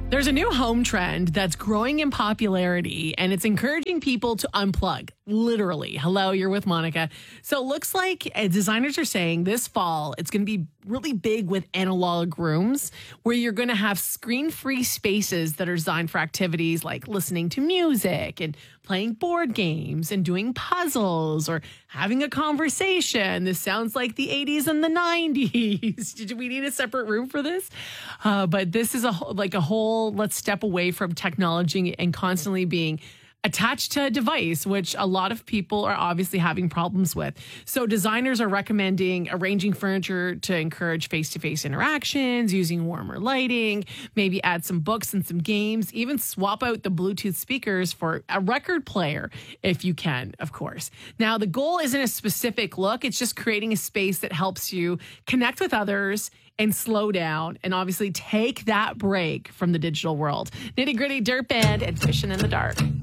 There's a new home trend that's growing in popularity, and it's encouraging people to unplug. Literally. Hello, you're with Monica. So it looks like designers are saying this fall it's going to be really big with analog rooms where you're going to have screen-free spaces that are designed for activities like listening to music and playing board games and doing puzzles or having a conversation. This sounds like the 80s and the 90s. Did we need a separate room for this? But this is a whole, let's step away from technology and constantly being attached to a device, which a lot of people are obviously having problems with. So designers are recommending arranging furniture to encourage face-to-face interactions, using warmer lighting, maybe add some books and some games, even swap out the Bluetooth speakers for a record player if you can, of course. Now, the goal isn't a specific look. It's just creating a space that helps you connect with others and slow down and obviously take that break from the digital world. Nitty Gritty Dirt Band and Fishing in the Dark.